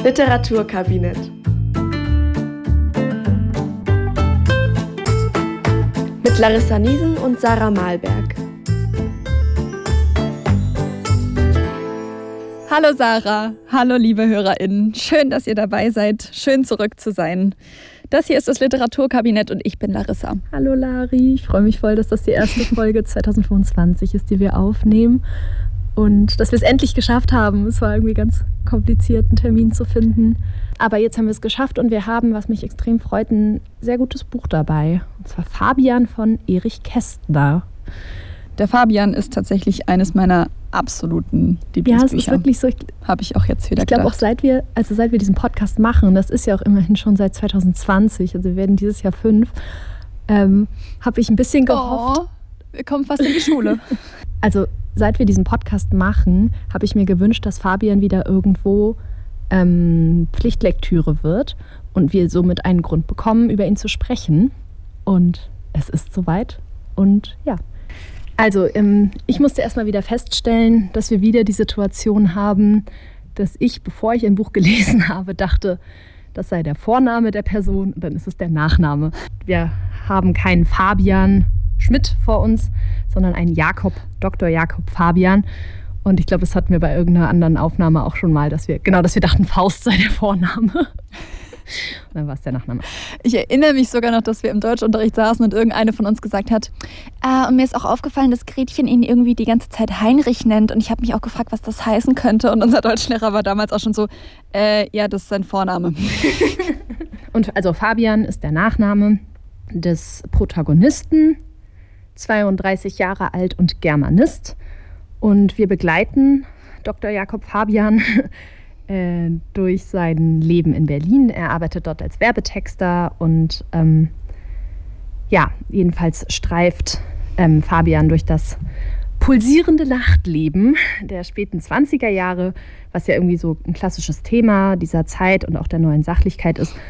Literaturkabinett. Mit Larissa Niesen und Sarah Malberg. Hallo Sarah, hallo liebe HörerInnen. Schön, dass ihr dabei seid. Schön zurück zu sein. Das hier ist das Literaturkabinett und ich bin Larissa. Hallo Lari, ich freue mich voll, dass das die erste Folge 2025 ist, die wir aufnehmen. Und dass wir es endlich geschafft haben. Es war irgendwie ganz kompliziert, einen Termin zu finden. Aber jetzt haben wir es geschafft und wir haben, was mich extrem freut, ein sehr gutes Buch dabei. Und zwar Fabian von Erich Kästner. Der Fabian ist tatsächlich eines meiner absoluten Lieblingsbücher. Ja, es ist wirklich so. Habe ich auch jetzt wieder gedacht. Ich glaube auch seit wir diesen Podcast machen, das ist ja auch immerhin schon seit 2020, also wir werden dieses Jahr 5, habe ich ein bisschen gehofft. Oh, wir kommen fast in die Schule. Also seit wir diesen Podcast machen, habe ich mir gewünscht, dass Fabian wieder irgendwo Pflichtlektüre wird und wir somit einen Grund bekommen, über ihn zu sprechen. Und es ist soweit. Und ja. Also ich musste erstmal wieder feststellen, dass wir wieder die Situation haben, dass ich, bevor ich ein Buch gelesen habe, dachte, das sei der Vorname der Person und dann ist es der Nachname. Wir haben keinen Fabian Schmidt vor uns, sondern einen Dr. Jakob Fabian. Und ich glaube, das hatten wir bei irgendeiner anderen Aufnahme auch schon mal, dass wir dachten, Faust sei der Vorname. Und dann war es der Nachname. Ich erinnere mich sogar noch, dass wir im Deutschunterricht saßen und irgendeine von uns gesagt hat, und mir ist auch aufgefallen, dass Gretchen ihn irgendwie die ganze Zeit Heinrich nennt. Und ich habe mich auch gefragt, was das heißen könnte. Und unser Deutschlehrer war damals auch schon so, ja, das ist sein Vorname. Und also Fabian ist der Nachname des Protagonisten, 32 Jahre alt und Germanist. Und wir begleiten Dr. Jakob Fabian durch sein Leben in Berlin. Er arbeitet dort als Werbetexter und jedenfalls streift Fabian durch das pulsierende Nachtleben der späten 20er Jahre, was ja irgendwie so ein klassisches Thema dieser Zeit und auch der neuen Sachlichkeit ist.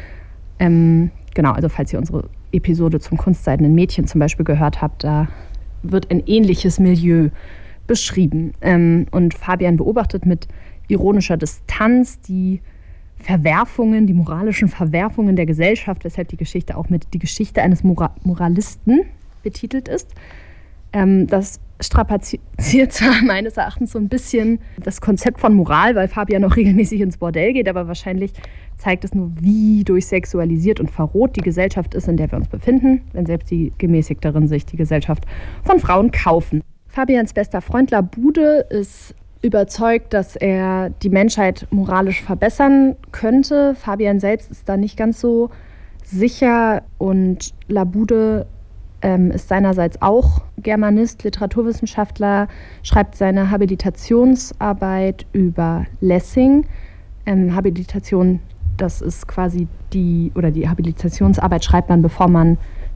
Also falls ihr unsere Episode zum kunstseidenen Mädchen zum Beispiel gehört habt, da wird ein ähnliches Milieu beschrieben. Und Fabian beobachtet mit ironischer Distanz die moralischen Verwerfungen der Gesellschaft, weshalb die Geschichte auch mit die Geschichte eines Moralisten betitelt ist. Das strapaziert zwar meines Erachtens so ein bisschen das Konzept von Moral, weil Fabian auch regelmäßig ins Bordell geht, aber wahrscheinlich zeigt es nur, wie durchsexualisiert und verroht die Gesellschaft ist, in der wir uns befinden, wenn selbst die Gemäßigteren sich die Gesellschaft von Frauen kaufen. Fabians bester Freund Labude ist überzeugt, dass er die Menschheit moralisch verbessern könnte. Fabian selbst ist da nicht ganz so sicher und Labude ist seinerseits auch Germanist, Literaturwissenschaftler, schreibt seine Habilitationsarbeit über Lessing. Habilitation, das ist quasi die Habilitationsarbeit schreibt man, bevor man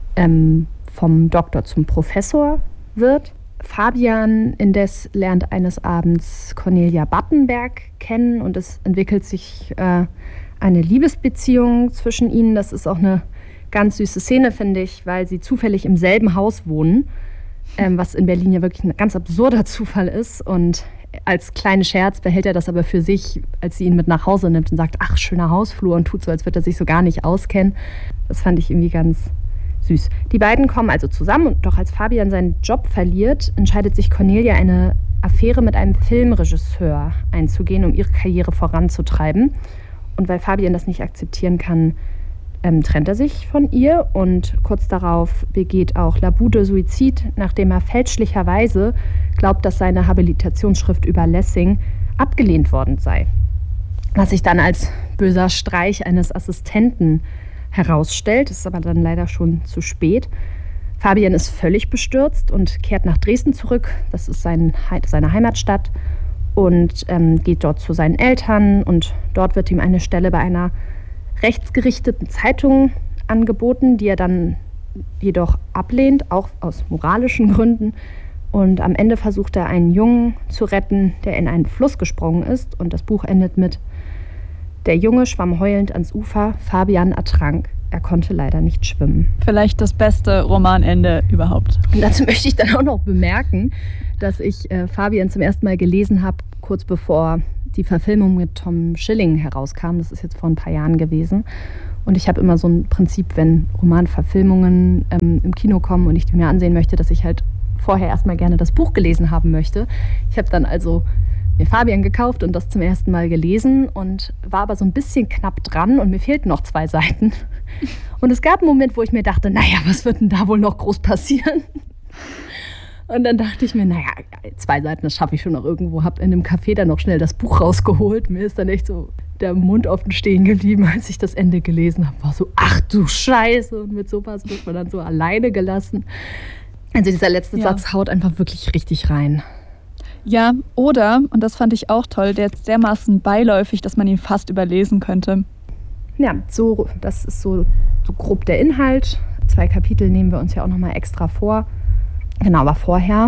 vom Doktor zum Professor wird. Fabian indes lernt eines Abends Cornelia Battenberg kennen und es entwickelt sich eine Liebesbeziehung zwischen ihnen. Das ist auch eine ganz süße Szene, finde ich, weil sie zufällig im selben Haus wohnen, was in Berlin ja wirklich ein ganz absurder Zufall ist. Und als kleinen Scherz behält er das aber für sich, als sie ihn mit nach Hause nimmt und sagt, ach, schöner Hausflur, und tut so, als würde er sich so gar nicht auskennen. Das fand ich irgendwie ganz süß. Die beiden kommen also zusammen und doch als Fabian seinen Job verliert, entscheidet sich Cornelia, eine Affäre mit einem Filmregisseur einzugehen, um ihre Karriere voranzutreiben. Und weil Fabian das nicht akzeptieren kann, trennt er sich von ihr und kurz darauf begeht auch Labude Suizid, nachdem er fälschlicherweise glaubt, dass seine Habilitationsschrift über Lessing abgelehnt worden sei. Was sich dann als böser Streich eines Assistenten herausstellt, ist aber dann leider schon zu spät. Fabian ist völlig bestürzt und kehrt nach Dresden zurück, das ist seine Heimatstadt, und geht dort zu seinen Eltern und dort wird ihm eine Stelle bei einer rechtsgerichteten Zeitung angeboten, die er dann jedoch ablehnt, auch aus moralischen Gründen. Und am Ende versucht er, einen Jungen zu retten, der in einen Fluss gesprungen ist. Und das Buch endet mit: Der Junge schwamm heulend ans Ufer, Fabian ertrank. er konnte leider nicht schwimmen. Vielleicht das beste Romanende überhaupt. Und dazu möchte ich dann auch noch bemerken, dass ich Fabian zum ersten Mal gelesen habe, kurz bevor die Verfilmung mit Tom Schilling herauskam. Das ist jetzt vor ein paar Jahren gewesen. Und ich habe immer so ein Prinzip, wenn Romanverfilmungen im Kino kommen und ich die mir ansehen möchte, dass ich halt vorher erstmal gerne das Buch gelesen haben möchte. Ich habe dann also mir Fabian gekauft und das zum ersten Mal gelesen und war aber so ein bisschen knapp dran und mir fehlten noch 2 Seiten. Und es gab einen Moment, wo ich mir dachte, naja, was wird denn da wohl noch groß passieren? Und dann dachte ich mir, naja, 2 Seiten, das schaffe ich schon noch irgendwo. Habe in einem Café dann noch schnell das Buch rausgeholt. Mir ist dann echt so der Mund offen stehen geblieben, als ich das Ende gelesen habe. War so, ach du Scheiße. Und mit sowas wird man dann so alleine gelassen. Also dieser letzte Satz haut einfach wirklich richtig rein. Ja, oder, und das fand ich auch toll, der ist dermaßen beiläufig, dass man ihn fast überlesen könnte. Ja, so, das ist so grob der Inhalt. 2 Kapitel nehmen wir uns ja auch nochmal extra vor. Genau, aber vorher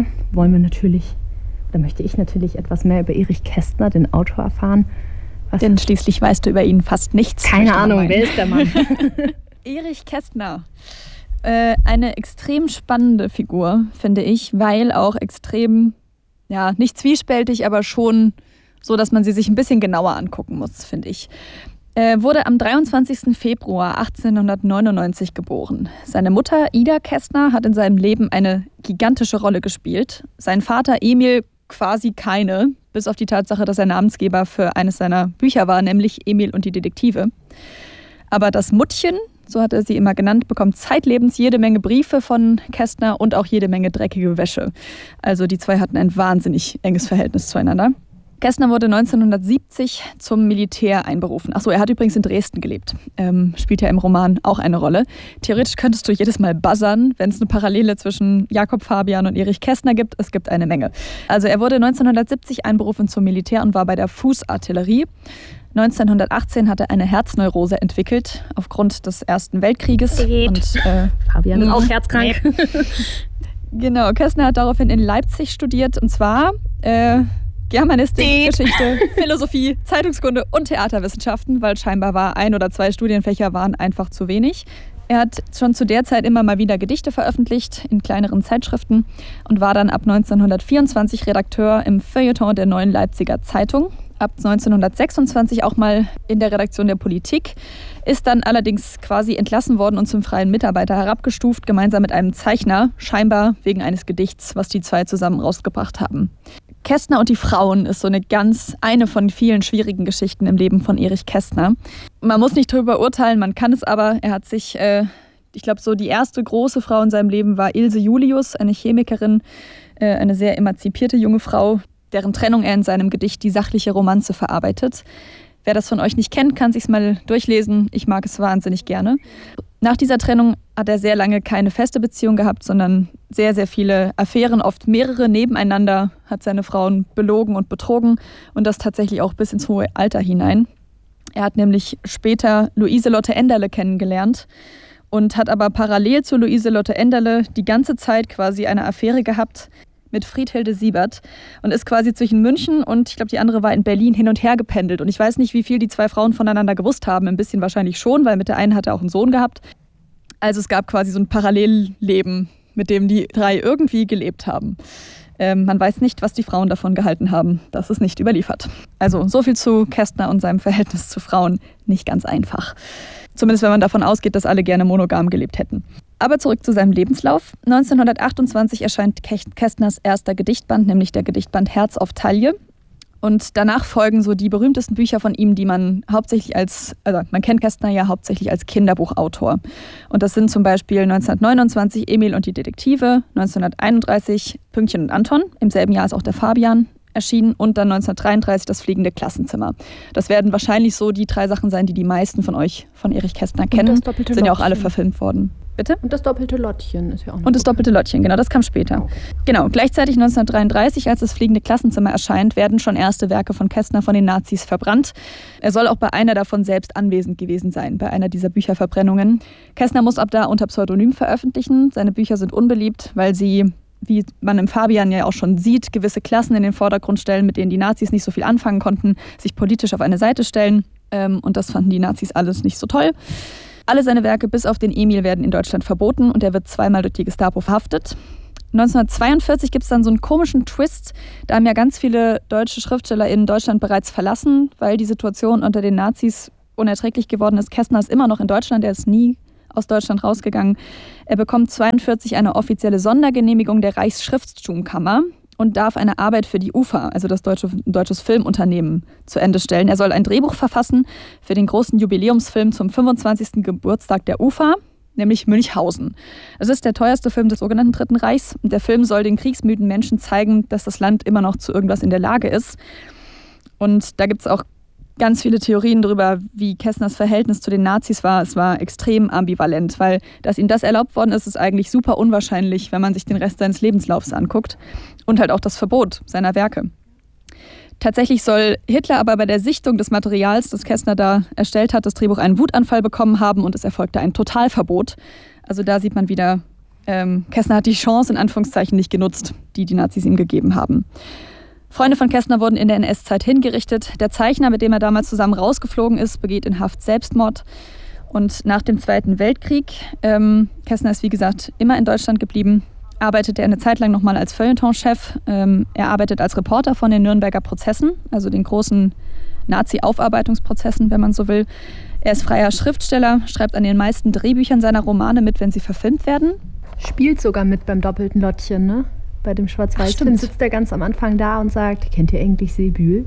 möchte ich natürlich etwas mehr über Erich Kästner, den Autor, erfahren. Denn schließlich weißt du über ihn fast nichts. Keine Ahnung, wer ist der Mann? Erich Kästner. Eine extrem spannende Figur, finde ich, weil auch extrem, ja, nicht zwiespältig, aber schon so, dass man sie sich ein bisschen genauer angucken muss, finde ich. Wurde am 23. Februar 1899 geboren. Seine Mutter Ida Kästner hat in seinem Leben eine gigantische Rolle gespielt. Sein Vater Emil quasi keine, bis auf die Tatsache, dass er Namensgeber für eines seiner Bücher war, nämlich Emil und die Detektive. Aber das Muttchen, so hat er sie immer genannt, bekommt zeitlebens jede Menge Briefe von Kästner und auch jede Menge dreckige Wäsche. Also die 2 hatten ein wahnsinnig enges Verhältnis zueinander. Kästner wurde 1970 zum Militär einberufen. Achso, er hat übrigens in Dresden gelebt. Spielt ja im Roman auch eine Rolle. Theoretisch könntest du jedes Mal buzzern, wenn es eine Parallele zwischen Jakob Fabian und Erich Kästner gibt. Es gibt eine Menge. Also er wurde 1970 einberufen zum Militär und war bei der Fußartillerie. 1918 hat er eine Herzneurose entwickelt aufgrund des Ersten Weltkrieges. Und Fabian ist auch herzkrank. Genau, Kästner hat daraufhin in Leipzig studiert und zwar Germanistik, Geschichte, Philosophie, Zeitungskunde und Theaterwissenschaften, weil scheinbar war 1 oder 2 Studienfächer waren einfach zu wenig. Er hat schon zu der Zeit immer mal wieder Gedichte veröffentlicht in kleineren Zeitschriften und war dann ab 1924 Redakteur im Feuilleton der Neuen Leipziger Zeitung. Ab 1926 auch mal in der Redaktion der Politik, ist dann allerdings quasi entlassen worden und zum freien Mitarbeiter herabgestuft, gemeinsam mit einem Zeichner, scheinbar wegen eines Gedichts, was die 2 zusammen rausgebracht haben. Kästner und die Frauen ist so eine von vielen schwierigen Geschichten im Leben von Erich Kästner. Man muss nicht darüber urteilen, man kann es aber. Er hat sich, ich glaube, so die erste große Frau in seinem Leben war Ilse Julius, eine Chemikerin, eine sehr emanzipierte junge Frau, deren Trennung er in seinem Gedicht Die sachliche Romanze verarbeitet. Wer das von euch nicht kennt, kann sich's mal durchlesen. Ich mag es wahnsinnig gerne. Nach dieser Trennung hat er sehr lange keine feste Beziehung gehabt, sondern sehr, sehr viele Affären, oft mehrere nebeneinander, hat seine Frauen belogen und betrogen und das tatsächlich auch bis ins hohe Alter hinein. Er hat nämlich später Luise-Lotte Enderle kennengelernt und hat aber parallel zu Luise-Lotte Enderle die ganze Zeit quasi eine Affäre gehabt mit Friedhilde Siebert und ist quasi zwischen München und ich glaube, die andere war in Berlin hin und her gependelt. Und ich weiß nicht, wie viel die 2 Frauen voneinander gewusst haben. Ein bisschen wahrscheinlich schon, weil mit der einen hat er auch einen Sohn gehabt. Also es gab quasi so ein Parallelleben, mit dem die 3 irgendwie gelebt haben. Man weiß nicht, was die Frauen davon gehalten haben. Das ist nicht überliefert. Also so viel zu Kästner und seinem Verhältnis zu Frauen. Nicht ganz einfach. Zumindest wenn man davon ausgeht, dass alle gerne monogam gelebt hätten. Aber zurück zu seinem Lebenslauf. 1928 erscheint Kästners erster Gedichtband, nämlich der Gedichtband Herz auf Taille. Und danach folgen so die berühmtesten Bücher von ihm, die man man kennt Kästner ja hauptsächlich als Kinderbuchautor. Und das sind zum Beispiel 1929 Emil und die Detektive, 1931 Pünktchen und Anton, im selben Jahr ist auch der Fabian erschienen und dann 1933 das fliegende Klassenzimmer. Das werden wahrscheinlich so die 3 Sachen sein, die die meisten von euch von Erich Kästner kennen. Und das doppelte sind ja auch Lottchen. alle verfilmt worden. Bitte? Und das doppelte Lottchen ist ja auch noch. Und das doppelte Lottchen, genau, das kam später. Okay. Genau, gleichzeitig 1933, als das fliegende Klassenzimmer erscheint, werden schon erste Werke von Kästner von den Nazis verbrannt. Er soll auch bei einer davon selbst anwesend gewesen sein, bei einer dieser Bücherverbrennungen. Kästner muss ab da unter Pseudonym veröffentlichen. Seine Bücher sind unbeliebt, weil sie, wie man im Fabian ja auch schon sieht, gewisse Klassen in den Vordergrund stellen, mit denen die Nazis nicht so viel anfangen konnten, sich politisch auf eine Seite stellen. Und das fanden die Nazis alles nicht so toll. Alle seine Werke bis auf den Emil werden in Deutschland verboten und er wird zweimal durch die Gestapo verhaftet. 1942 gibt es dann so einen komischen Twist. Da haben ja ganz viele deutsche Schriftsteller in Deutschland bereits verlassen, weil die Situation unter den Nazis unerträglich geworden ist. Kästner ist immer noch in Deutschland, er ist nie aus Deutschland rausgegangen. Er bekommt 1942 eine offizielle Sondergenehmigung der Reichsschrifttumkammer und darf eine Arbeit für die UFA, also das deutsches Filmunternehmen, zu Ende stellen. Er soll ein Drehbuch verfassen für den großen Jubiläumsfilm zum 25. Geburtstag der UFA, nämlich Münchhausen. Es ist der teuerste Film des sogenannten Dritten Reichs. Der Film soll den kriegsmüden Menschen zeigen, dass das Land immer noch zu irgendwas in der Lage ist. Und da gibt es auch ganz viele Theorien darüber, wie Kästners Verhältnis zu den Nazis war. Es war extrem ambivalent, weil, dass ihm das erlaubt worden ist, ist eigentlich super unwahrscheinlich, wenn man sich den Rest seines Lebenslaufs anguckt. Und halt auch das Verbot seiner Werke. Tatsächlich soll Hitler aber bei der Sichtung des Materials, das Kästner da erstellt hat, das Drehbuch einen Wutanfall bekommen haben und es erfolgte ein Totalverbot. Also da sieht man wieder, Kästner hat die Chance in Anführungszeichen nicht genutzt, die die Nazis ihm gegeben haben. Freunde von Kästner wurden in der NS-Zeit hingerichtet. Der Zeichner, mit dem er damals zusammen rausgeflogen ist, begeht in Haft Selbstmord. Und nach dem Zweiten Weltkrieg, Kästner ist wie gesagt immer in Deutschland geblieben, arbeitete er eine Zeit lang nochmal als Feuilleton-Chef. Er arbeitet als Reporter von den Nürnberger Prozessen, also den großen Nazi-Aufarbeitungsprozessen, wenn man so will. Er ist freier Schriftsteller, schreibt an den meisten Drehbüchern seiner Romane mit, wenn sie verfilmt werden. Spielt sogar mit beim doppelten Lottchen, ne? Bei dem Schwarz-Weiß-Film sitzt er ganz am Anfang da und sagt, kennt ihr eigentlich Seebühl?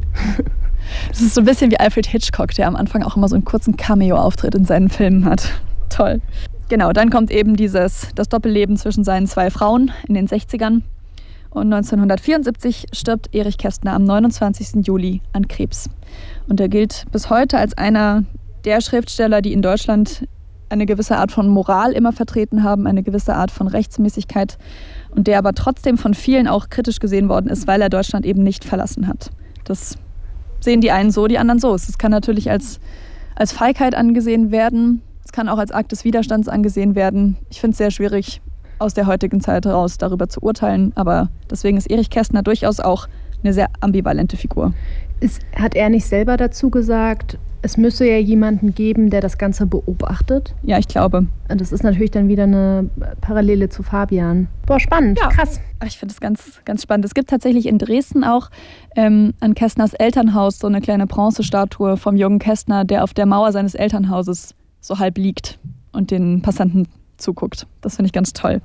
Das ist so ein bisschen wie Alfred Hitchcock, der am Anfang auch immer so einen kurzen Cameo-Auftritt in seinen Filmen hat. Toll. Genau, dann kommt eben das Doppelleben zwischen seinen zwei Frauen in den 60ern. Und 1974 stirbt Erich Kästner am 29. Juli an Krebs. Und er gilt bis heute als einer der Schriftsteller, die in Deutschland eine gewisse Art von Moral immer vertreten haben, eine gewisse Art von Rechtmäßigkeit und der aber trotzdem von vielen auch kritisch gesehen worden ist, weil er Deutschland eben nicht verlassen hat. Das sehen die einen so, die anderen so. Es kann natürlich als Feigheit angesehen werden, es kann auch als Akt des Widerstands angesehen werden. Ich finde es sehr schwierig, aus der heutigen Zeit heraus darüber zu urteilen, aber deswegen ist Erich Kästner durchaus auch eine sehr ambivalente Figur. Hat er nicht selber dazu gesagt, es müsse ja jemanden geben, der das Ganze beobachtet? Ja, ich glaube. Und das ist natürlich dann wieder eine Parallele zu Fabian. Boah, spannend, ja. Krass. Ich finde das ganz, ganz spannend. Es gibt tatsächlich in Dresden auch an Kästners Elternhaus so eine kleine Bronzestatue vom jungen Kästner, der auf der Mauer seines Elternhauses so halb liegt und den Passanten zuguckt. Das finde ich ganz toll.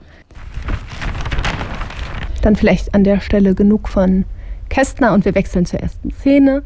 Dann vielleicht an der Stelle genug von Kästner und wir wechseln zur ersten Szene,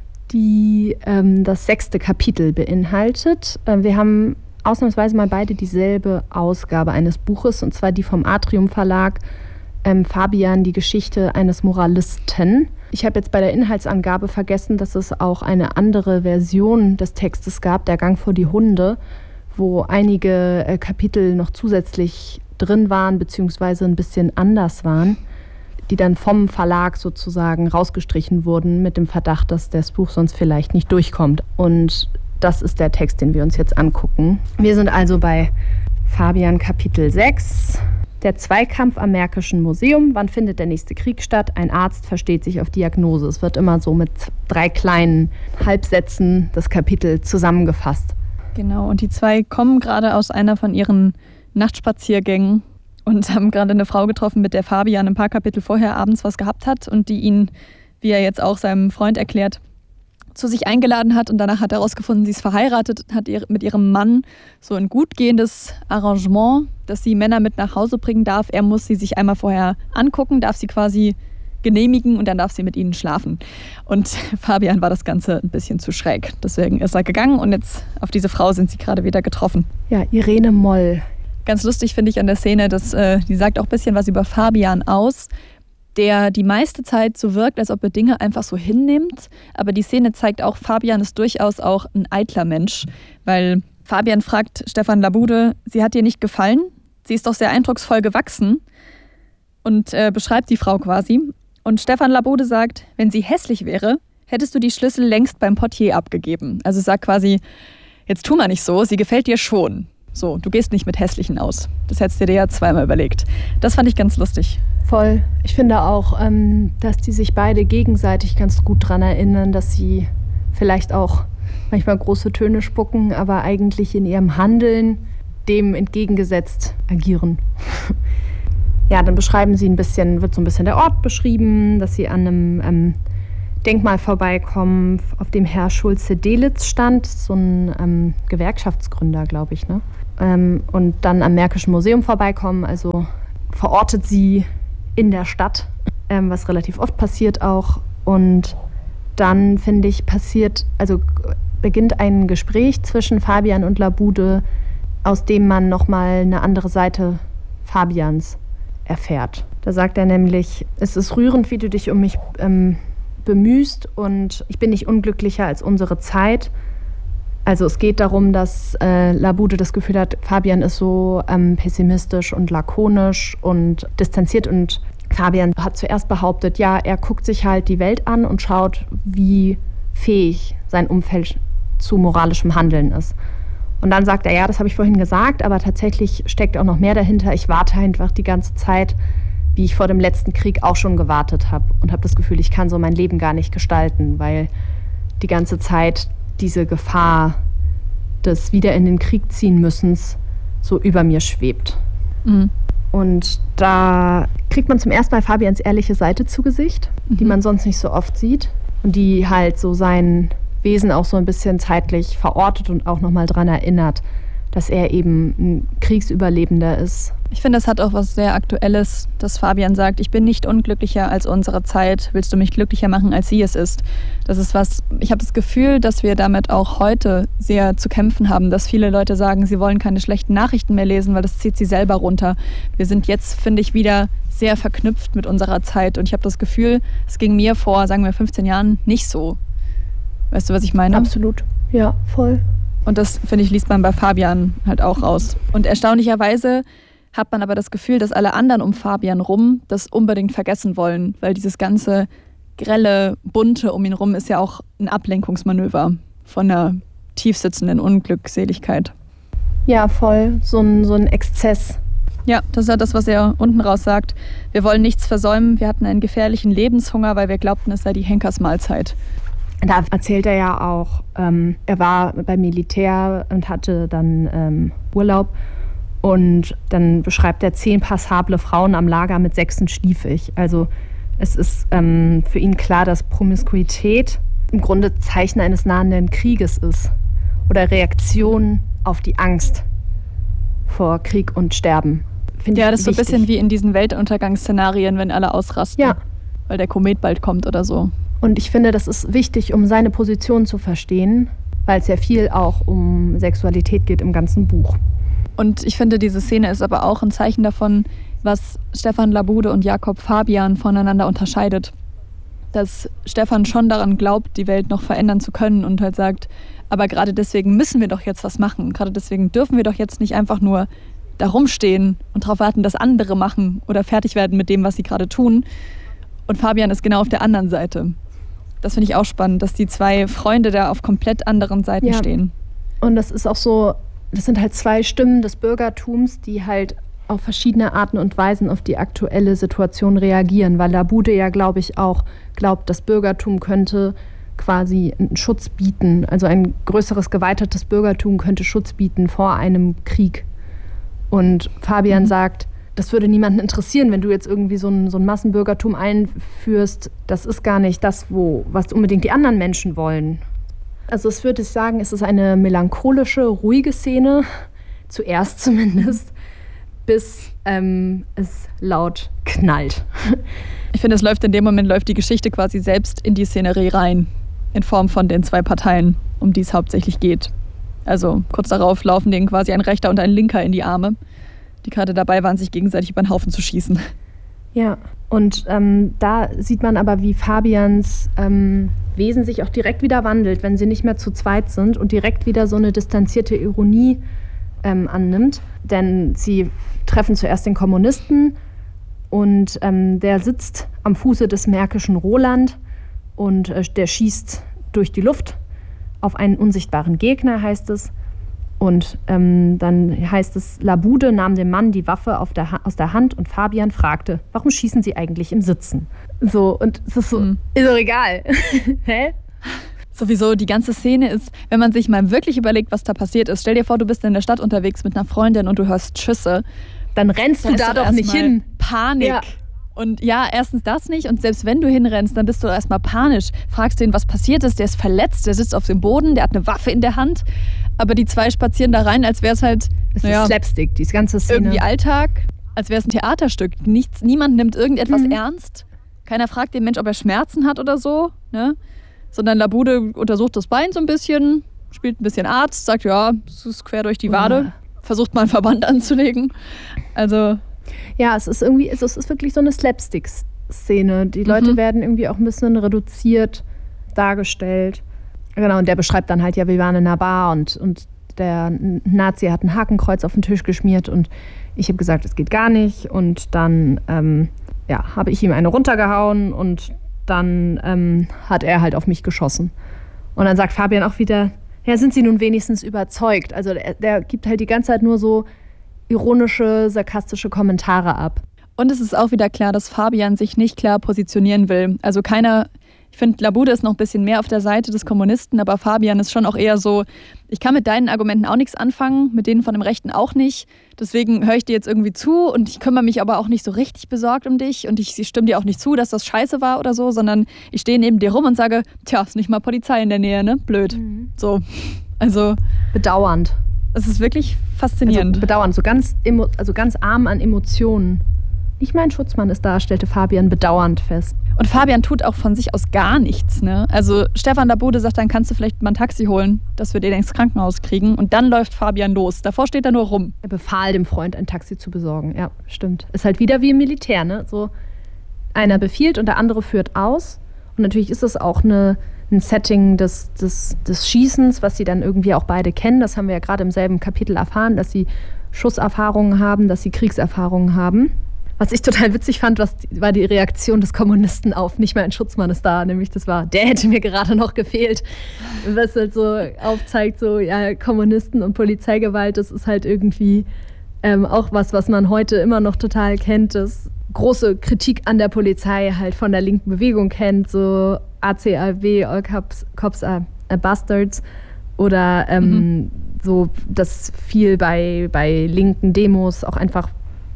die das 6. Kapitel beinhaltet. Wir haben ausnahmsweise mal beide dieselbe Ausgabe eines Buches, und zwar die vom Atrium Verlag, Fabian, die Geschichte eines Moralisten. Ich habe jetzt bei der Inhaltsangabe vergessen, dass es auch eine andere Version des Textes gab, der Gang vor die Hunde, wo einige Kapitel noch zusätzlich drin waren, beziehungsweise ein bisschen anders waren, die dann vom Verlag sozusagen rausgestrichen wurden mit dem Verdacht, dass das Buch sonst vielleicht nicht durchkommt. Und das ist der Text, den wir uns jetzt angucken. Wir sind also bei Fabian Kapitel 6. Der Zweikampf am Märkischen Museum. Wann findet der nächste Krieg statt? Ein Arzt versteht sich auf Diagnose. Es wird immer so mit 3 kleinen Halbsätzen das Kapitel zusammengefasst. Genau, und die zwei kommen gerade aus einer von ihren Nachtspaziergängen und haben gerade eine Frau getroffen, mit der Fabian ein paar Kapitel vorher abends was gehabt hat und die ihn, wie er jetzt auch seinem Freund erklärt, zu sich eingeladen hat. Und danach hat er herausgefunden, sie ist verheiratet, hat mit ihrem Mann so ein gut gehendes Arrangement, dass sie Männer mit nach Hause bringen darf. Er muss sie sich einmal vorher angucken, darf sie quasi genehmigen und dann darf sie mit ihnen schlafen. Und Fabian war das Ganze ein bisschen zu schräg. Deswegen ist er gegangen und jetzt auf diese Frau sind sie gerade wieder getroffen. Ja, Irene Moll. Ganz lustig finde ich an der Szene, dass die sagt auch ein bisschen was über Fabian aus, der die meiste Zeit so wirkt, als ob er Dinge einfach so hinnimmt. Aber die Szene zeigt auch, Fabian ist durchaus auch ein eitler Mensch, weil Fabian fragt Stefan Labude, sie hat dir nicht gefallen? Sie ist doch sehr eindrucksvoll gewachsen und beschreibt die Frau quasi. Und Stefan Labude sagt, wenn sie hässlich wäre, hättest du die Schlüssel längst beim Portier abgegeben. Also sagt quasi, jetzt tu mal nicht so, sie gefällt dir schon. So, du gehst nicht mit Hässlichen aus. Das hättest du dir ja zweimal überlegt. Das fand ich ganz lustig. Voll. Ich finde auch, dass die sich beide gegenseitig ganz gut daran erinnern, dass sie vielleicht auch manchmal große Töne spucken, aber eigentlich in ihrem Handeln dem entgegengesetzt agieren. Ja, dann beschreiben sie wird so ein bisschen der Ort beschrieben, dass sie an einem Denkmal vorbeikommen, auf dem Herr Schulze-Delitz stand, so ein Gewerkschaftsgründer, glaube ich, ne? Und dann am Märkischen Museum vorbeikommen, also verortet sie in der Stadt, was relativ oft passiert auch. Und dann, finde ich, beginnt ein Gespräch zwischen Fabian und Labude, aus dem man nochmal eine andere Seite Fabians erfährt. Da sagt er nämlich, es ist rührend, wie du dich um mich bemühst und ich bin nicht unglücklicher als unsere Zeit. Also es geht darum, dass Labude das Gefühl hat, Fabian ist so pessimistisch und lakonisch und distanziert und Fabian hat zuerst behauptet, ja, er guckt sich halt die Welt an und schaut, wie fähig sein Umfeld zu moralischem Handeln ist. Und dann sagt er, ja, das habe ich vorhin gesagt, aber tatsächlich steckt auch noch mehr dahinter. Ich warte einfach die ganze Zeit, wie ich vor dem letzten Krieg auch schon gewartet habe und habe das Gefühl, ich kann so mein Leben gar nicht gestalten, weil die ganze Zeit diese Gefahr des wieder in den Krieg ziehen müssens so über mir schwebt. Mhm. Und da kriegt man zum ersten Mal Fabians ehrliche Seite zu Gesicht, die man sonst nicht so oft sieht und die halt so sein Wesen auch so ein bisschen zeitlich verortet und auch nochmal daran erinnert, dass er eben ein Kriegsüberlebender ist. Ich finde, das hat auch was sehr Aktuelles, dass Fabian sagt, ich bin nicht unglücklicher als unsere Zeit, willst du mich glücklicher machen, als sie es ist. Das ist was, ich habe das Gefühl, dass wir damit auch heute sehr zu kämpfen haben, dass viele Leute sagen, sie wollen keine schlechten Nachrichten mehr lesen, weil das zieht sie selber runter. Wir sind jetzt, finde ich, wieder sehr verknüpft mit unserer Zeit und ich habe das Gefühl, es ging mir vor, sagen wir, 15 Jahren nicht so. Weißt du, was ich meine? Absolut, ja, voll. Und das, finde ich, liest man bei Fabian halt auch raus. Und erstaunlicherweise hat man aber das Gefühl, dass alle anderen um Fabian rum das unbedingt vergessen wollen, weil dieses ganze grelle, bunte um ihn rum ist ja auch ein Ablenkungsmanöver von einer tiefsitzenden Unglückseligkeit. Ja, voll. So ein Exzess. Ja, das ist ja das, was er unten raus sagt. Wir wollen nichts versäumen, wir hatten einen gefährlichen Lebenshunger, weil wir glaubten, es sei die Henkersmahlzeit. Da erzählt er ja auch, er war beim Militär und hatte dann Urlaub. Und dann beschreibt er 10 passable Frauen am Lager, mit 6 schlief ich. Also es ist für ihn klar, dass Promiskuität im Grunde Zeichen eines nahenden Krieges ist. Oder Reaktion auf die Angst vor Krieg und Sterben. Ja, das ist so ein bisschen wie in diesen Weltuntergangsszenarien, wenn alle ausrasten. Ja. Weil der Komet bald kommt oder so. Und ich finde, das ist wichtig, um seine Position zu verstehen, weil es ja viel auch um Sexualität geht im ganzen Buch. Und ich finde, diese Szene ist aber auch ein Zeichen davon, was Stefan Labude und Jakob Fabian voneinander unterscheidet. Dass Stefan schon daran glaubt, die Welt noch verändern zu können und halt sagt, aber gerade deswegen müssen wir doch jetzt was machen. Gerade deswegen dürfen wir doch jetzt nicht einfach nur da rumstehen und darauf warten, dass andere machen oder fertig werden mit dem, was sie gerade tun. Und Fabian ist genau auf der anderen Seite. Das finde ich auch spannend, dass die 2 Freunde da auf komplett anderen Seiten stehen. Und das ist auch so, das sind halt 2 Stimmen des Bürgertums, die halt auf verschiedene Arten und Weisen auf die aktuelle Situation reagieren. Weil Labude ja, glaube ich, auch glaubt, das Bürgertum könnte quasi einen Schutz bieten. Also ein größeres, geweitertes Bürgertum könnte Schutz bieten vor einem Krieg. Und Fabian sagt, das würde niemanden interessieren, wenn du jetzt irgendwie so ein Massenbürgertum einführst. Das ist gar nicht das, was unbedingt die anderen Menschen wollen. Also ich würde sagen, es ist eine melancholische, ruhige Szene, zuerst zumindest, bis es laut knallt. Ich finde, in dem Moment läuft die Geschichte quasi selbst in die Szenerie rein, in Form von den 2 Parteien, um die es hauptsächlich geht. Also kurz darauf laufen denen quasi ein Rechter und ein Linker in die Arme, die gerade dabei waren, sich gegenseitig über den Haufen zu schießen. Ja, und da sieht man aber, wie Fabians Wesen sich auch direkt wieder wandelt, wenn sie nicht mehr zu zweit sind und direkt wieder so eine distanzierte Ironie annimmt. Denn sie treffen zuerst den Kommunisten und der sitzt am Fuße des märkischen Roland und der schießt durch die Luft auf einen unsichtbaren Gegner, heißt es. Und dann heißt es, Labude nahm dem Mann die Waffe aus der Hand und Fabian fragte, warum schießen Sie eigentlich im Sitzen? So, und es ist so, ist doch egal. Hä? Sowieso, die ganze Szene ist, wenn man sich mal wirklich überlegt, was da passiert ist. Stell dir vor, du bist in der Stadt unterwegs mit einer Freundin und du hörst Schüsse. Dann rennst du da doch nicht hin. Panik. Ja. Und ja, erstens das nicht. Und selbst wenn du hinrennst, dann bist du erstmal panisch. Fragst den, was passiert ist. Der ist verletzt, der sitzt auf dem Boden, der hat eine Waffe in der Hand. Aber die zwei spazieren da rein, als wäre es halt... Es ist Slapstick, diese ganze Szene. Irgendwie Alltag, als wäre es ein Theaterstück. Niemand nimmt irgendetwas ernst. Keiner fragt den Mensch, ob er Schmerzen hat oder so. Ne? Sondern Labude untersucht das Bein so ein bisschen, spielt ein bisschen Arzt, sagt, ja, es ist quer durch die Wade. Versucht mal einen Verband anzulegen. Also... Ja, es ist wirklich so eine Slapstick-Szene. Die Leute werden irgendwie auch ein bisschen reduziert dargestellt. Genau, und der beschreibt dann halt, ja, wir waren in einer Bar und der Nazi hat ein Hakenkreuz auf den Tisch geschmiert und ich habe gesagt, es geht gar nicht. Und dann habe ich ihm eine runtergehauen und dann hat er halt auf mich geschossen. Und dann sagt Fabian auch wieder, ja, sind Sie nun wenigstens überzeugt? Also der gibt halt die ganze Zeit nur so ironische, sarkastische Kommentare ab. Und es ist auch wieder klar, dass Fabian sich nicht klar positionieren will. Also ich finde, Labude ist noch ein bisschen mehr auf der Seite des Kommunisten, aber Fabian ist schon auch eher so, ich kann mit deinen Argumenten auch nichts anfangen, mit denen von dem Rechten auch nicht. Deswegen höre ich dir jetzt irgendwie zu und ich kümmere mich aber auch nicht so richtig besorgt um dich und ich stimme dir auch nicht zu, dass das scheiße war oder so, sondern ich stehe neben dir rum und sage, tja, ist nicht mal Polizei in der Nähe, ne? Blöd. So, also... Bedauernd. Es ist wirklich faszinierend. Also bedauernd, so ganz arm an Emotionen. Nicht mein Schutzmann ist da, stellte Fabian bedauernd fest. Und Fabian tut auch von sich aus gar nichts. Ne? Also Stefan Labude sagt, dann kannst du vielleicht mal ein Taxi holen, dass wir den ins Krankenhaus kriegen. Und dann läuft Fabian los. Davor steht er nur rum. Er befahl dem Freund, ein Taxi zu besorgen. Ja, stimmt. Ist halt wieder wie im Militär. Ne? So, einer befiehlt und der andere führt aus. Und natürlich ist es auch ein Setting des Schießens, was sie dann irgendwie auch beide kennen. Das haben wir ja gerade im selben Kapitel erfahren, dass sie Schusserfahrungen haben, dass sie Kriegserfahrungen haben. Was ich total witzig fand, war die Reaktion des Kommunisten auf nicht mehr ein Schutzmann ist da, nämlich der hätte mir gerade noch gefehlt. Was halt so aufzeigt, so ja, Kommunisten und Polizeigewalt, das ist halt irgendwie auch was man heute immer noch total kennt, das große Kritik an der Polizei halt von der linken Bewegung kennt, so ACAB, All Cops are Bastards oder so, dass viel bei linken Demos auch einfach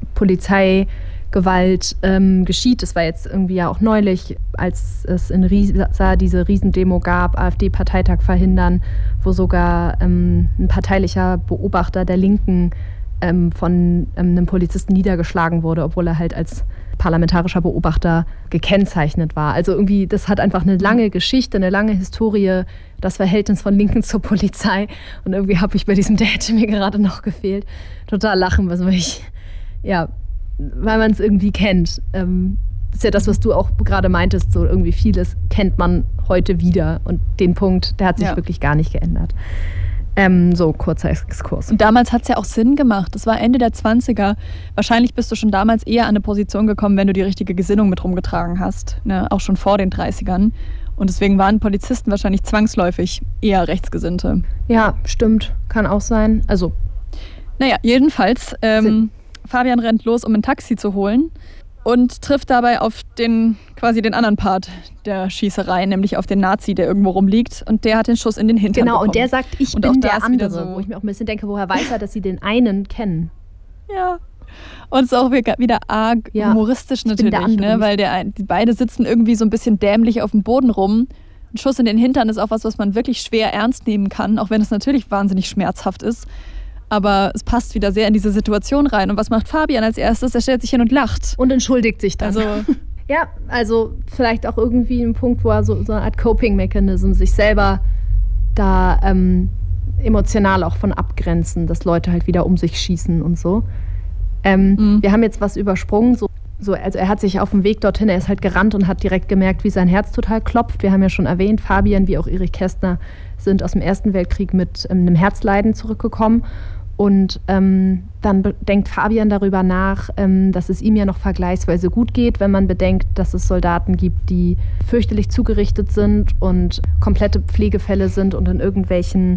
Polizeigewalt geschieht. Das war jetzt irgendwie ja auch neulich, als es in Riesa diese Riesendemo gab, AfD-Parteitag verhindern, wo sogar ein parteilicher Beobachter der Linken von einem Polizisten niedergeschlagen wurde, obwohl er halt als parlamentarischer Beobachter gekennzeichnet war. Also irgendwie, das hat einfach eine lange Geschichte, eine lange Historie, das Verhältnis von Linken zur Polizei. Und irgendwie habe ich bei diesem, der hätte mir gerade noch gefehlt, total lachen, weil man es irgendwie kennt. Das ist ja das, was du auch gerade meintest, so irgendwie vieles kennt man heute wieder. Und den Punkt, der hat sich wirklich gar nicht geändert. So, kurzer Exkurs. Und damals hat es ja auch Sinn gemacht. Das war Ende der 20er. Wahrscheinlich bist du schon damals eher an eine Position gekommen, wenn du die richtige Gesinnung mit rumgetragen hast. Ne? Auch schon vor den 30ern. Und deswegen waren Polizisten wahrscheinlich zwangsläufig eher Rechtsgesinnte. Ja, stimmt. Kann auch sein. Also. Naja, jedenfalls, Fabian rennt los, um ein Taxi zu holen. Und trifft dabei auf den anderen Part der Schießerei, nämlich auf den Nazi, der irgendwo rumliegt. Und der hat den Schuss in den Hintern bekommen. Und der sagt, ich bin der andere. So, wo ich mir auch ein bisschen denke, woher weiß er, dass sie den einen kennen? Ja. Und es ist auch wieder arg humoristisch natürlich, ne? Weil die beide sitzen irgendwie so ein bisschen dämlich auf dem Boden rum. Ein Schuss in den Hintern ist auch was man wirklich schwer ernst nehmen kann, auch wenn es natürlich wahnsinnig schmerzhaft ist. Aber es passt wieder sehr in diese Situation rein. Und was macht Fabian als erstes? Er stellt sich hin und lacht. Und entschuldigt sich dann. Also vielleicht auch irgendwie ein Punkt, wo er so eine Art Coping-Mechanism sich selber da emotional auch von abgrenzen, dass Leute halt wieder um sich schießen und so. Wir haben jetzt was übersprungen. Also er hat sich auf dem Weg dorthin, er ist halt gerannt und hat direkt gemerkt, wie sein Herz total klopft. Wir haben ja schon erwähnt, Fabian wie auch Erich Kästner sind aus dem Ersten Weltkrieg mit einem Herzleiden zurückgekommen. Und dann denkt Fabian darüber nach, dass es ihm ja noch vergleichsweise gut geht, wenn man bedenkt, dass es Soldaten gibt, die fürchterlich zugerichtet sind und komplette Pflegefälle sind und in irgendwelchen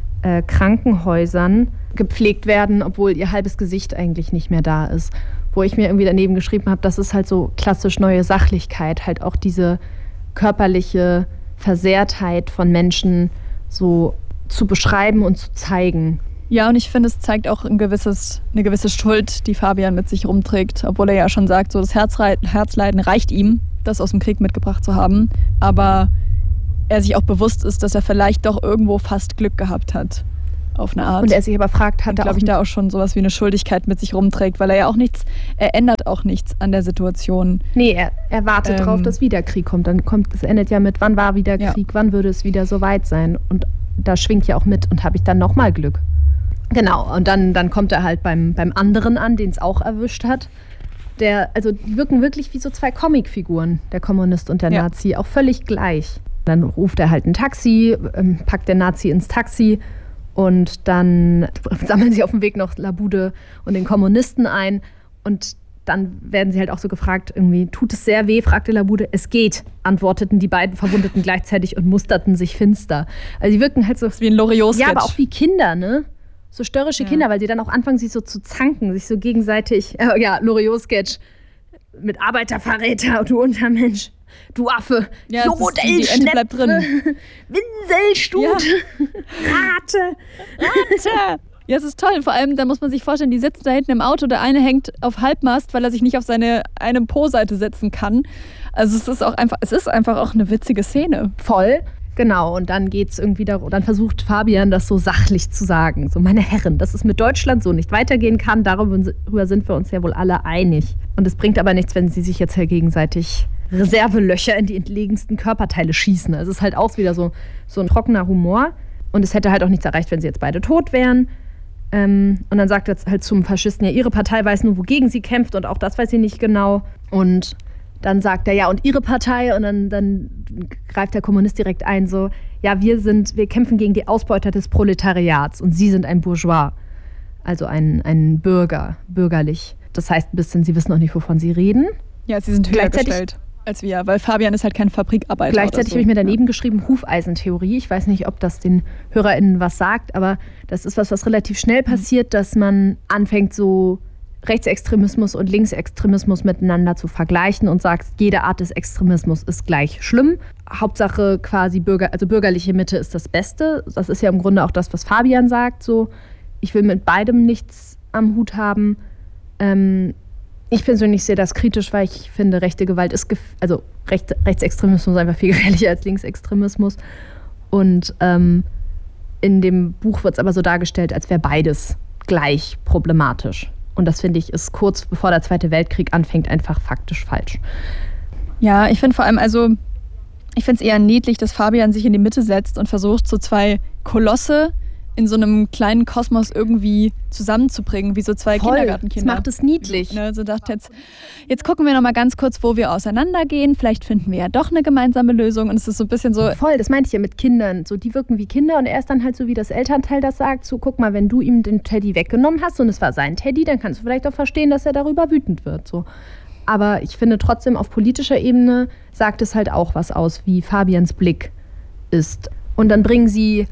Krankenhäusern gepflegt werden, obwohl ihr halbes Gesicht eigentlich nicht mehr da ist. Wo ich mir irgendwie daneben geschrieben habe, das ist halt so klassisch neue Sachlichkeit, halt auch diese körperliche Versehrtheit von Menschen so zu beschreiben und zu zeigen. Ja, und ich finde, es zeigt auch eine gewisse Schuld, die Fabian mit sich rumträgt, obwohl er ja schon sagt, so das Herzleiden reicht ihm, das aus dem Krieg mitgebracht zu haben, aber er sich auch bewusst ist, dass er vielleicht doch irgendwo fast Glück gehabt hat, auf eine Art. Und er sich aber fragt, hat er glaube ich, da auch schon sowas wie eine Schuldigkeit mit sich rumträgt, weil er ja auch er ändert auch nichts an der Situation. Nee, er wartet drauf, dass wieder Krieg kommt. Es endet ja mit, wann war wieder Krieg, wann würde es wieder so weit sein? Und da schwingt ja auch mit, und habe ich dann nochmal Glück. Genau, und dann kommt er halt beim anderen an, den es auch erwischt hat. Die wirken wirklich wie so zwei Comicfiguren, der Kommunist und der Nazi, auch völlig gleich. Dann ruft er halt ein Taxi, packt der Nazi ins Taxi und dann sammeln sie auf dem Weg noch Labude und den Kommunisten ein. Und dann werden sie halt auch so gefragt, irgendwie, tut es sehr weh, fragte Labude. Es geht, antworteten die beiden Verwundeten gleichzeitig und musterten sich finster. Also die wirken halt so wie ein Loriot-Sketch. Ja, aber auch wie Kinder, ne? So störrische Kinder, weil sie dann auch anfangen, sich so zu zanken, sich so gegenseitig, Loriot-Sketch mit Arbeiterverräter, du Untermensch, du Affe, Jodelschnepfe, bleibt drin. Winselstute, Rate. Ja, es ist toll. Vor allem, da muss man sich vorstellen, die sitzen da hinten im Auto, der eine hängt auf Halbmast, weil er sich nicht auf seine eine Po-Seite setzen kann. Also es ist einfach auch eine witzige Szene. Voll. Genau, und dann geht's irgendwie dann versucht Fabian das so sachlich zu sagen. So, meine Herren, dass es mit Deutschland so nicht weitergehen kann, darüber sind wir uns ja wohl alle einig. Und es bringt aber nichts, wenn sie sich jetzt hier gegenseitig Reservelöcher in die entlegensten Körperteile schießen. Also es ist halt auch wieder so ein trockener Humor. Und es hätte halt auch nichts erreicht, wenn sie jetzt beide tot wären. Und dann sagt er halt zum Faschisten, ja, ihre Partei weiß nur, wogegen sie kämpft, und auch das weiß sie nicht genau. Und dann sagt er, ja, und ihre Partei? Und dann greift der Kommunist direkt ein, so, ja, wir kämpfen gegen die Ausbeuter des Proletariats und sie sind ein Bourgeois, also ein Bürger, bürgerlich. Das heißt ein bisschen, sie wissen auch nicht, wovon sie reden. Ja, sie sind höher gestellt als wir, weil Fabian ist halt kein Fabrikarbeiter. Gleichzeitig habe ich mir daneben geschrieben, Hufeisentheorie. Ich weiß nicht, ob das den HörerInnen was sagt, aber das ist was relativ schnell passiert, dass man anfängt, so Rechtsextremismus und Linksextremismus miteinander zu vergleichen und sagt, jede Art des Extremismus ist gleich schlimm. Hauptsache quasi bürgerliche Mitte ist das Beste. Das ist ja im Grunde auch das, was Fabian sagt. So, ich will mit beidem nichts am Hut haben. Ich persönlich sehe das kritisch, weil ich finde, rechte Gewalt ist, Rechtsextremismus ist einfach viel gefährlicher als Linksextremismus. Und in dem Buch wird es aber so dargestellt, als wäre beides gleich problematisch. Und das, finde ich, ist kurz bevor der Zweite Weltkrieg anfängt, einfach faktisch falsch. Ja, ich finde vor allem, ich finde es eher niedlich, dass Fabian sich in die Mitte setzt und versucht, so zwei Kolosse in so einem kleinen Kosmos irgendwie zusammenzubringen, wie so zwei Kindergartenkinder. Das macht es niedlich. Ne, so dachte jetzt gucken wir noch mal ganz kurz, wo wir auseinandergehen. Vielleicht finden wir ja doch eine gemeinsame Lösung. Und es ist so ein bisschen so... Voll, das meinte ich ja mit Kindern. So, die wirken wie Kinder und er ist dann halt so, wie das Elternteil das sagt. So, guck mal, wenn du ihm den Teddy weggenommen hast und es war sein Teddy, dann kannst du vielleicht auch verstehen, dass er darüber wütend wird. So. Aber ich finde trotzdem, auf politischer Ebene sagt es halt auch was aus, wie Fabians Blick ist. Und dann bringen sie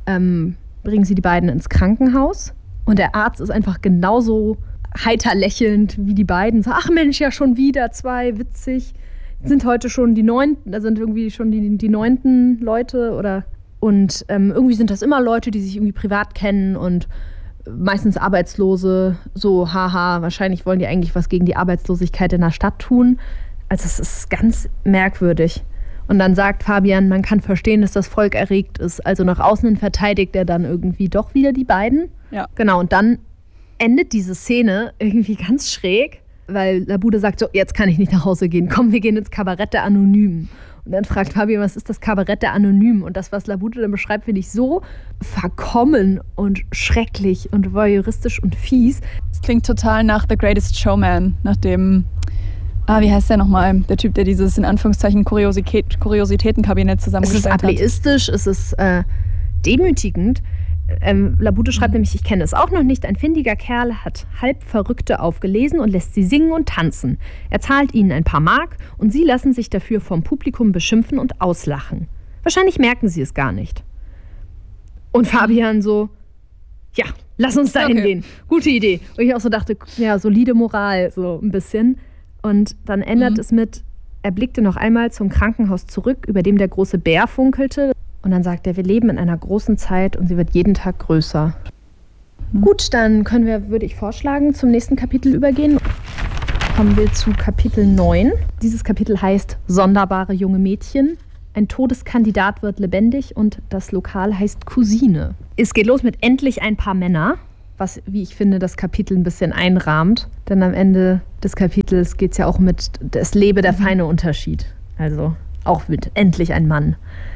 die beiden ins Krankenhaus und der Arzt ist einfach genauso heiter lächelnd wie die beiden. So, ach Mensch, ja schon wieder zwei, witzig. Sind heute schon die 9., da sind irgendwie schon die 9. Leute und irgendwie sind das immer Leute, die sich irgendwie privat kennen und meistens Arbeitslose. So, haha, wahrscheinlich wollen die eigentlich was gegen die Arbeitslosigkeit in der Stadt tun. Also es ist ganz merkwürdig. Und dann sagt Fabian, man kann verstehen, dass das Volk erregt ist. Also nach außen hin verteidigt er dann irgendwie doch wieder die beiden. Ja. Genau, und dann endet diese Szene irgendwie ganz schräg, weil Labude sagt so, jetzt kann ich nicht nach Hause gehen. Komm, wir gehen ins Kabarett der Anonymen. Und dann fragt Fabian, was ist das Kabarett der Anonymen? Und das, was Labude dann beschreibt, finde ich so verkommen und schrecklich und voyeuristisch und fies. Es klingt total nach The Greatest Showman, nach dem... wie heißt der nochmal? Der Typ, der dieses, in Anführungszeichen, Kuriositätenkabinett zusammengestellt hat. Es ist ableistisch, es ist demütigend. Labude schreibt nämlich, ich kenne es auch noch nicht, ein findiger Kerl hat halb Verrückte aufgelesen und lässt sie singen und tanzen. Er zahlt ihnen ein paar Mark und sie lassen sich dafür vom Publikum beschimpfen und auslachen. Wahrscheinlich merken sie es gar nicht. Und Fabian so, ja, lass uns da hingehen. Gute Idee. Und ich auch so dachte, ja, solide Moral, so ein bisschen. Und dann ändert es mit, Er blickte noch einmal zum Krankenhaus zurück, über dem der große Bär funkelte. Und dann sagt er, wir leben in einer großen Zeit und sie wird jeden Tag größer. Gut, dann können wir, würde ich vorschlagen, zum nächsten Kapitel übergehen. Kommen wir zu Kapitel 9. Dieses Kapitel heißt Sonderbare junge Mädchen. Ein Todeskandidat wird lebendig und das Lokal heißt Cousine. Es geht los mit endlich ein paar Männer, was, wie ich finde, das Kapitel ein bisschen einrahmt. Denn am Ende des Kapitels geht es ja auch mit Es lebe der feine Unterschied. Also auch mit endlich ein Mann.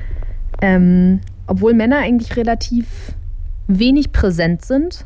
Obwohl Männer eigentlich relativ wenig präsent sind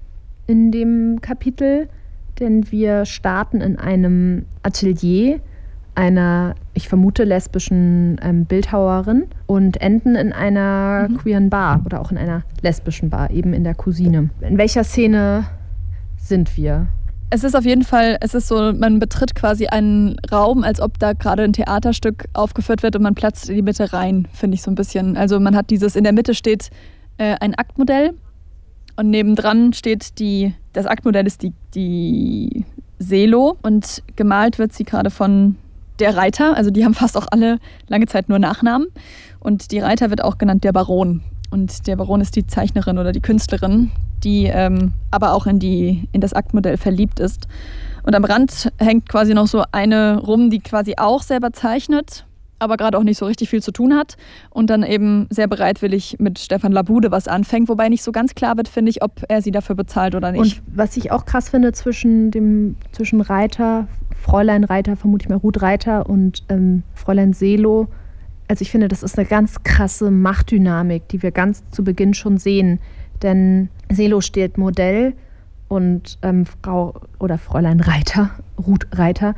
in dem Kapitel, denn wir starten in einem Atelier einer, ich vermute, lesbischen Bildhauerin und enden in einer queeren Bar oder auch in einer lesbischen Bar, eben in der Cousine. In welcher Szene sind wir? Es ist auf jeden Fall, es ist so, man betritt quasi einen Raum, als ob da gerade ein Theaterstück aufgeführt wird und man platzt in die Mitte rein, finde ich so ein bisschen. Also man hat dieses, in der Mitte steht ein Aktmodell und nebendran steht das Aktmodell ist die Selo und gemalt wird sie gerade von der Reiter, also die haben fast auch alle lange Zeit nur Nachnamen und die Reiter wird auch genannt der Baron und der Baron ist die Zeichnerin oder die Künstlerin, die aber auch in das Aktmodell verliebt ist. Und am Rand hängt quasi noch so eine rum, die quasi auch selber zeichnet, aber gerade auch nicht so richtig viel zu tun hat und dann eben sehr bereitwillig mit Stefan Labude was anfängt, wobei nicht so ganz klar wird, finde ich, ob er sie dafür bezahlt oder nicht. Und was ich auch krass finde zwischen Reiter, Fräulein Reiter, vermute ich mal Ruth Reiter und Fräulein Selo, also ich finde, das ist eine ganz krasse Machtdynamik, die wir ganz zu Beginn schon sehen. Denn Selo steht Modell und Frau oder Fräulein Reiter, Ruth Reiter,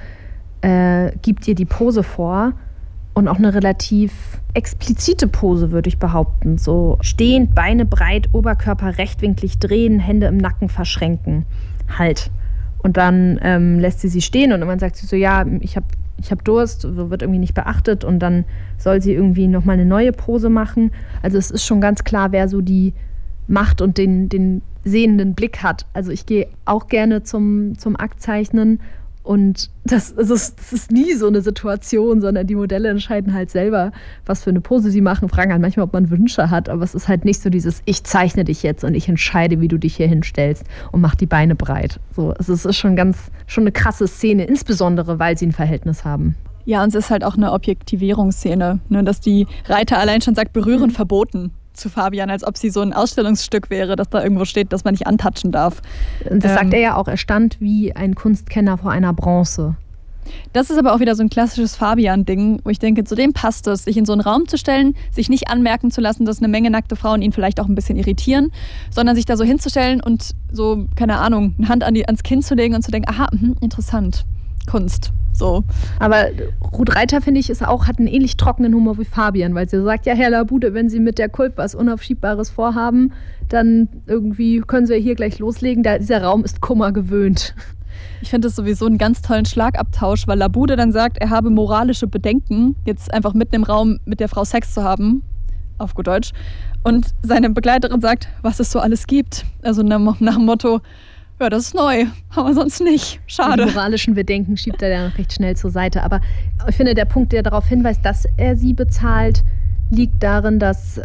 gibt ihr die Pose vor und auch eine relativ explizite Pose, würde ich behaupten. So stehend, Beine breit, Oberkörper rechtwinklig drehen, Hände im Nacken verschränken. Halt. Und dann lässt sie stehen und irgendwann sagt sie so, ja, ich hab Durst, so wird irgendwie nicht beachtet und dann soll sie irgendwie nochmal eine neue Pose machen. Also es ist schon ganz klar, wer so die Macht und den sehenden Blick hat. Also ich gehe auch gerne zum Aktzeichnen und das ist nie so eine Situation, sondern die Modelle entscheiden halt selber, was für eine Pose sie machen, fragen halt manchmal, ob man Wünsche hat, aber es ist halt nicht so dieses, ich zeichne dich jetzt und ich entscheide, wie du dich hier hinstellst und mach die Beine breit. So, es ist schon eine krasse Szene, insbesondere, weil sie ein Verhältnis haben. Ja, und es ist halt auch eine Objektivierungsszene, ne, dass die Reiter allein schon sagt, berühren verboten zu Fabian, als ob sie so ein Ausstellungsstück wäre, das da irgendwo steht, das man nicht antatschen darf. Und das sagt er ja auch, er stand wie ein Kunstkenner vor einer Bronze. Das ist aber auch wieder so ein klassisches Fabian-Ding, wo ich denke, zu dem passt es, sich in so einen Raum zu stellen, sich nicht anmerken zu lassen, dass eine Menge nackte Frauen ihn vielleicht auch ein bisschen irritieren, sondern sich da so hinzustellen und so, keine Ahnung, eine Hand ans Kinn zu legen und zu denken, aha, interessant, Kunst. So. Aber Ruth Reiter, finde ich, hat einen ähnlich trockenen Humor wie Fabian, weil sie sagt, ja, Herr Labude, wenn Sie mit der Kulp was Unaufschiebbares vorhaben, dann irgendwie können Sie hier gleich loslegen. Dieser Raum ist Kummer gewöhnt. Ich finde das sowieso einen ganz tollen Schlagabtausch, weil Labude dann sagt, er habe moralische Bedenken, jetzt einfach mitten im Raum mit der Frau Sex zu haben, auf gut Deutsch. Und seine Begleiterin sagt, was es so alles gibt. Also nach dem Motto, ja, das ist neu, aber sonst nicht. Schade. Die moralischen Bedenken schiebt er dann recht schnell zur Seite. Aber ich finde, der Punkt, der darauf hinweist, dass er sie bezahlt, liegt darin, dass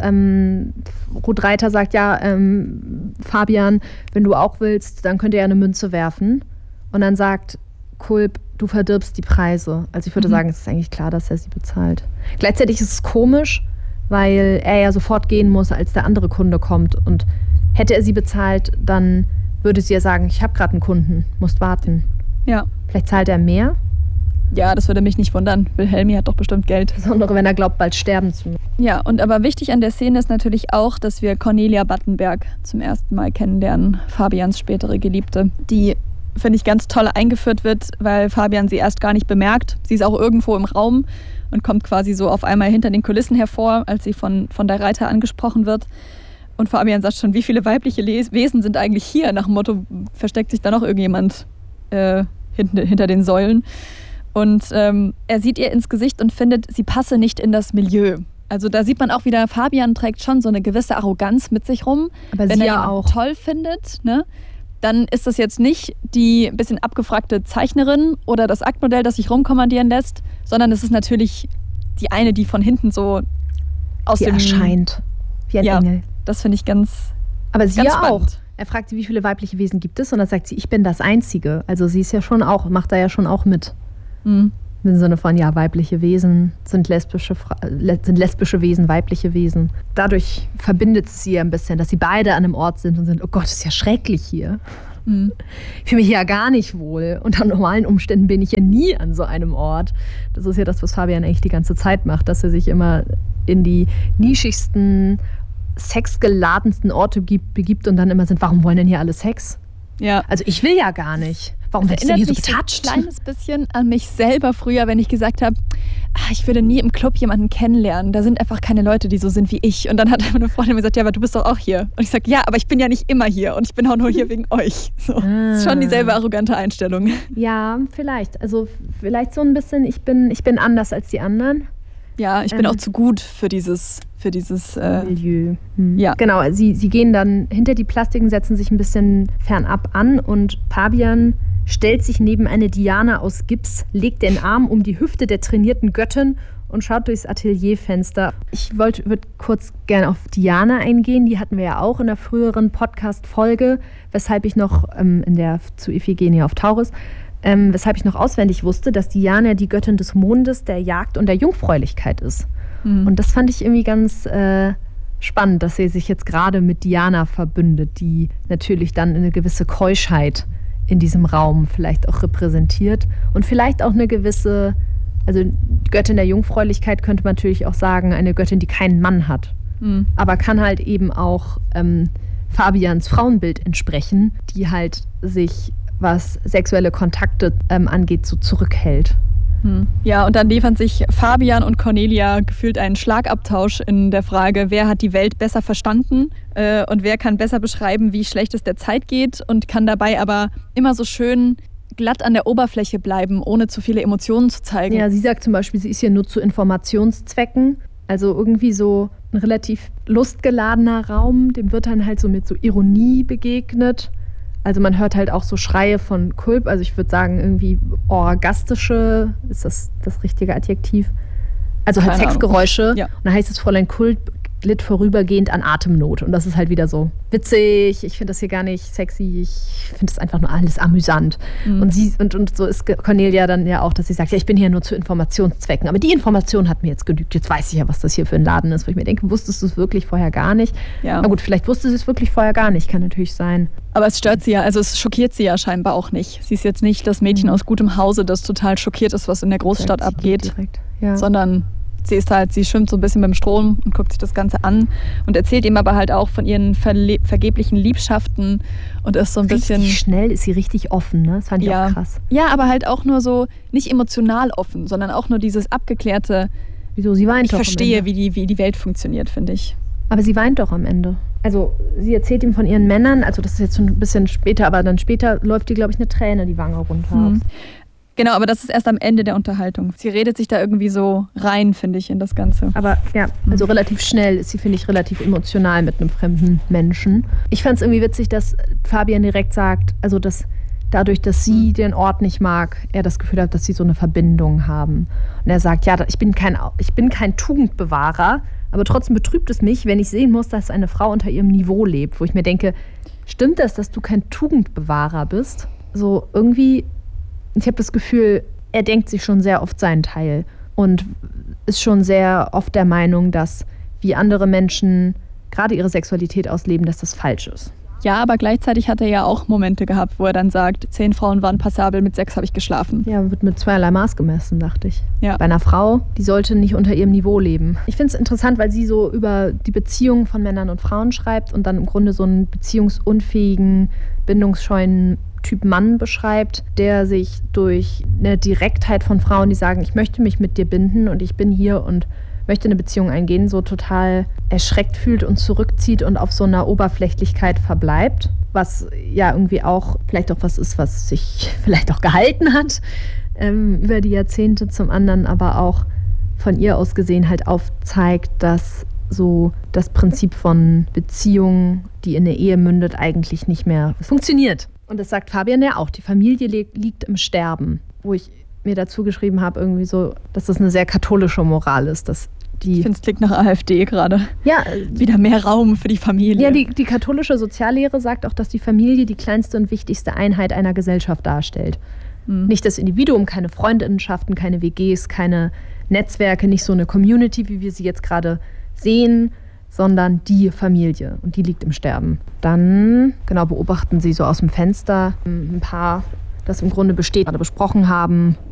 Ruth Reiter sagt, ja, Fabian, wenn du auch willst, dann könnt ihr ja eine Münze werfen. Und dann sagt Kulp, du verdirbst die Preise. Also ich würde sagen, es ist eigentlich klar, dass er sie bezahlt. Gleichzeitig ist es komisch, weil er ja sofort gehen muss, als der andere Kunde kommt. Und hätte er sie bezahlt, dann würde sie ja sagen, ich habe gerade einen Kunden, musst warten. Ja. Vielleicht zahlt er mehr? Ja, das würde mich nicht wundern. Wilhelmi hat doch bestimmt Geld. Insbesondere, wenn er glaubt, bald sterben zu müssen. Ja, und aber wichtig an der Szene ist natürlich auch, dass wir Cornelia Battenberg zum ersten Mal kennenlernen, Fabians spätere Geliebte, die, finde ich, ganz toll eingeführt wird, weil Fabian sie erst gar nicht bemerkt. Sie ist auch irgendwo im Raum und kommt quasi so auf einmal hinter den Kulissen hervor, als sie von der Reiter angesprochen wird. Und Fabian sagt schon, wie viele weibliche Wesen sind eigentlich hier? Nach dem Motto, versteckt sich da noch irgendjemand hinter den Säulen? Und er sieht ihr ins Gesicht und findet, sie passe nicht in das Milieu. Also da sieht man auch wieder, Fabian trägt schon so eine gewisse Arroganz mit sich rum. Aber wenn sie er ja auch toll findet, ne, dann ist das jetzt nicht die ein bisschen abgefragte Zeichnerin oder das Aktmodell, das sich rumkommandieren lässt, sondern es ist natürlich die eine, die von hinten so aus dem... erscheint wie ein Engel. Das finde ich ganz Aber sie ganz ja spannend. auch. Er fragt sie, wie viele weibliche Wesen gibt es? Und dann sagt sie, ich bin das Einzige. Also sie ist ja schon auch, macht da ja schon auch mit. Mhm. Im Sinne von, ja, weibliche Wesen sind lesbische Wesen, weibliche Wesen. Dadurch verbindet es sie ein bisschen, dass sie beide an einem Ort sind und sind, oh Gott, ist ja schrecklich hier. Mhm. Ich fühle mich hier ja gar nicht wohl. Unter normalen Umständen bin ich ja nie an so einem Ort. Das ist ja das, was Fabian eigentlich die ganze Zeit macht, dass er sich immer in die nischigsten, sexgeladensten Orte begibt und dann immer sind, warum wollen denn hier alle Sex? Ja. Also ich will ja gar nicht. Warum werde ich denn hier so betatscht? So ein kleines bisschen an mich selber früher, wenn ich gesagt habe, ich würde nie im Club jemanden kennenlernen. Da sind einfach keine Leute, die so sind wie ich. Und dann hat meine Freundin mir gesagt, ja, aber du bist doch auch hier. Und ich sage, ja, aber ich bin ja nicht immer hier. Und ich bin auch nur hier wegen euch. So. Das ist schon dieselbe arrogante Einstellung. Ja, vielleicht. Also vielleicht so ein bisschen, ich bin anders als die anderen. Ja, ich bin auch zu gut für dieses Milieu. Ja. Genau, sie gehen dann hinter die Plastiken, setzen sich ein bisschen fernab an und Fabian stellt sich neben eine Diana aus Gips, legt den Arm um die Hüfte der trainierten Göttin und schaut durchs Atelierfenster. Ich würde kurz gerne auf Diana eingehen, die hatten wir ja auch in der früheren Podcast-Folge, weshalb ich noch zu Iphigenie auf Taurus, weshalb ich noch auswendig wusste, dass Diana die Göttin des Mondes, der Jagd und der Jungfräulichkeit ist. Und das fand ich irgendwie ganz spannend, dass sie sich jetzt gerade mit Diana verbündet, die natürlich dann eine gewisse Keuschheit in diesem Raum vielleicht auch repräsentiert und vielleicht auch eine gewisse, also die Göttin der Jungfräulichkeit könnte man natürlich auch sagen, eine Göttin, die keinen Mann hat, aber kann halt eben auch Fabians Frauenbild entsprechen, die halt sich, was sexuelle Kontakte angeht, so zurückhält. Ja, und dann liefern sich Fabian und Cornelia gefühlt einen Schlagabtausch in der Frage, wer hat die Welt besser verstanden und wer kann besser beschreiben, wie schlecht es der Zeit geht und kann dabei aber immer so schön glatt an der Oberfläche bleiben, ohne zu viele Emotionen zu zeigen. Ja, sie sagt zum Beispiel, sie ist hier nur zu Informationszwecken. Also irgendwie so ein relativ lustgeladener Raum, dem wird dann halt so mit so Ironie begegnet. Also man hört halt auch so Schreie von Kulp, also ich würde sagen irgendwie orgastische, ist das richtige Adjektiv? Also halt Sexgeräusche. Ja. Und dann heißt es, Fräulein Kulp glitt vorübergehend an Atemnot. Und das ist halt wieder so witzig, ich finde das hier gar nicht sexy, ich finde das einfach nur alles amüsant. Und so ist Cornelia dann ja auch, dass sie sagt, ja, ich bin hier nur zu Informationszwecken. Aber die Information hat mir jetzt genügt, jetzt weiß ich ja, was das hier für ein Laden ist. Wo ich mir denke, wusstest du es wirklich vorher gar nicht? Ja. Na gut, vielleicht wusste sie es wirklich vorher gar nicht, kann natürlich sein. Aber es stört sie ja, also es schockiert sie ja scheinbar auch nicht. Sie ist jetzt nicht das Mädchen aus gutem Hause, das total schockiert ist, was in der Großstadt abgeht, sondern sie schwimmt so ein bisschen mit dem Strom und guckt sich das Ganze an und erzählt ihm aber halt auch von ihren vergeblichen Liebschaften und ist so ein bisschen... Richtig schnell ist sie richtig offen, ne? Das fand ich auch krass. Ja, aber halt auch nur so, nicht emotional offen, sondern auch nur dieses abgeklärte... Wieso? Sie weint doch am Ende. Ich verstehe, wie die Welt funktioniert, finde ich. Aber sie weint doch am Ende. Also sie erzählt ihm von ihren Männern, also das ist jetzt schon ein bisschen später, aber dann später läuft ihr, glaube ich, eine Träne die Wange runter. Genau, aber das ist erst am Ende der Unterhaltung. Sie redet sich da irgendwie so rein, finde ich, in das Ganze. Aber ja, also relativ schnell ist sie, finde ich, relativ emotional mit einem fremden Menschen. Ich fand es irgendwie witzig, dass Fabian direkt sagt, also dass dadurch, dass sie den Ort nicht mag, er das Gefühl hat, dass sie so eine Verbindung haben. Und er sagt, ja, ich bin kein Tugendbewahrer, aber trotzdem betrübt es mich, wenn ich sehen muss, dass eine Frau unter ihrem Niveau lebt. Wo ich mir denke, stimmt das, dass du kein Tugendbewahrer bist? So irgendwie... Ich habe das Gefühl, er denkt sich schon sehr oft seinen Teil und ist schon sehr oft der Meinung, dass wie andere Menschen gerade ihre Sexualität ausleben, dass das falsch ist. Ja, aber gleichzeitig hat er ja auch Momente gehabt, wo er dann sagt, 10 Frauen waren passabel, mit 6 habe ich geschlafen. Ja, wird mit zweierlei Maß gemessen, dachte ich. Ja. Bei einer Frau, die sollte nicht unter ihrem Niveau leben. Ich finde es interessant, weil sie so über die Beziehung von Männern und Frauen schreibt und dann im Grunde so einen beziehungsunfähigen, bindungsscheuen Typ Mann beschreibt, der sich durch eine Direktheit von Frauen, die sagen, ich möchte mich mit dir binden und ich bin hier und möchte eine Beziehung eingehen, so total erschreckt fühlt und zurückzieht und auf so einer Oberflächlichkeit verbleibt, was ja irgendwie auch vielleicht auch was ist, was sich vielleicht auch gehalten hat über die Jahrzehnte, zum anderen aber auch von ihr aus gesehen halt aufzeigt, dass so das Prinzip von Beziehung, die in eine Ehe mündet, eigentlich nicht mehr funktioniert. Und das sagt Fabian ja auch, die Familie liegt im Sterben, wo ich mir dazu geschrieben habe, irgendwie so, dass das eine sehr katholische Moral ist, dass ich finde, es klingt nach AfD gerade. Ja. Wieder mehr Raum für die Familie. Ja, die katholische Soziallehre sagt auch, dass die Familie die kleinste und wichtigste Einheit einer Gesellschaft darstellt. Nicht das Individuum, keine Freundinnenschaften, keine WGs, keine Netzwerke, nicht so eine Community, wie wir sie jetzt gerade sehen, sondern die Familie. Und die liegt im Sterben. Dann beobachten sie so aus dem Fenster ein Paar, das im Grunde besteht, gerade besprochen haben.